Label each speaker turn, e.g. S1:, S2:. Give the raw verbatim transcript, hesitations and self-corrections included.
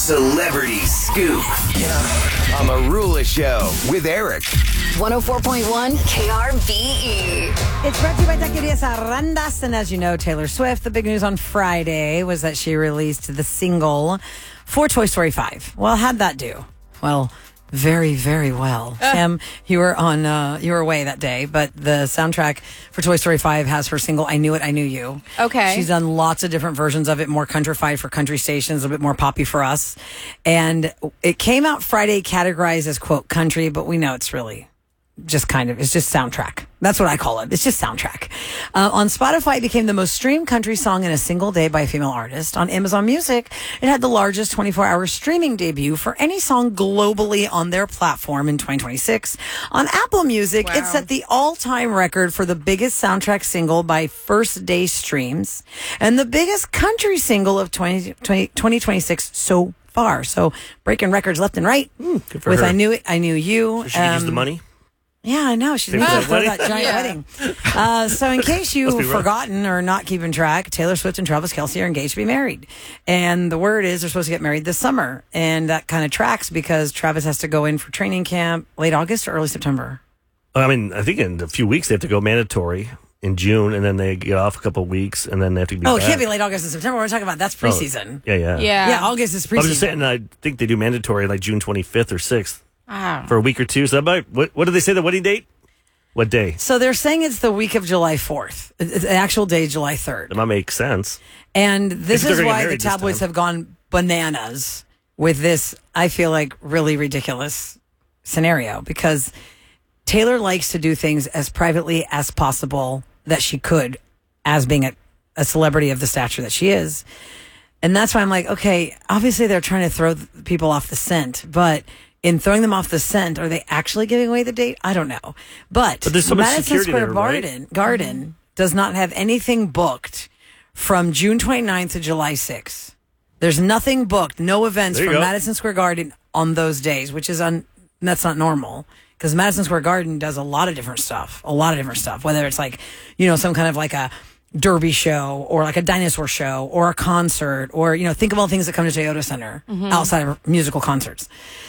S1: Celebrity Scoop on the Marula Show with Eric.
S2: one oh four point one K R B E.
S3: It's brought to you by Taqueria Sarrandas. And as you know, Taylor Swift, the big news on Friday was that she released the single for Toy Story five. Well, how'd that do? Well, very, very well. Uh. Sam, you were on, uh, you were away that day, but the soundtrack for Toy Story five has her single, I Knew It, I Knew You.
S4: Okay.
S3: She's done lots of different versions of it, more countrified for country stations, a bit more poppy for us. And it came out Friday categorized as, quote, country, but we know it's really just kind of, it's just soundtrack. That's what I call it. It's just soundtrack. Uh, on Spotify, it became the most streamed country song in a single day by a female artist. On Amazon Music, it had the largest twenty-four hour streaming debut for any song globally on their platform in twenty twenty-six. On Apple Music,
S4: Wow.
S3: it set the all-time record for the biggest soundtrack single by first day streams and the biggest country single of twenty twenty-six so far. So breaking records left and right.
S5: Mm, good for
S3: with
S5: her.
S3: I Knew It, I Knew You.
S5: So she can use the
S3: Um,
S5: money?
S3: Yeah, I know. She's
S5: Pay
S3: making
S5: for
S3: for
S5: that
S3: that giant
S4: Yeah.
S3: wedding. Uh, so in case
S5: Must be
S3: you've
S5: rough.
S3: forgotten or not keeping track, Taylor Swift and Travis Kelce are engaged to be married. And the word is they're supposed to get married this summer. And that kind of tracks because Travis has to go in for training camp late August or early September.
S5: I mean, I think in a few weeks they have to go mandatory in June, and then they get off a couple of weeks, and then they have to be
S3: Oh, it
S5: back.
S3: can't be late August and September. We're talking about that's
S5: Oh,
S3: preseason.
S5: yeah, yeah.
S4: Yeah.
S3: Yeah, August is
S5: I was just
S3: preseason.
S5: saying, I think they do mandatory like June twenty-fifth or sixth
S4: Wow.
S5: for a week or two. So that might, what, what did they say the wedding date? What day?
S3: So they're saying it's the week of July fourth. It's- The actual day is July third.
S5: That might make sense.
S3: And this
S5: If they're
S3: is
S5: gonna get
S3: why the
S5: married this
S3: tabloids
S5: time.
S3: have gone bananas with this, I feel like, really ridiculous scenario because Taylor likes to do things as privately as possible that she could as being a, a celebrity of the stature that she is. And that's why I'm like, okay, obviously they're trying to throw th- people off the scent, but in throwing them off the scent, are they actually giving away the date? I don't know. But,
S5: But there's so much
S3: Madison
S5: security
S3: Square
S5: there, right?
S3: Garden, Garden does not have anything booked from June twenty-ninth to July sixth. There's nothing booked, no events
S5: There you
S3: from
S5: go.
S3: Madison Square Garden on those days, which is un- that's not normal because Madison Square Garden does a lot of different stuff, a lot of different stuff, whether it's like, you know, some kind of like a derby show or like a dinosaur show or a concert or, you know, think of all the things that come to Toyota Center outside of musical concerts.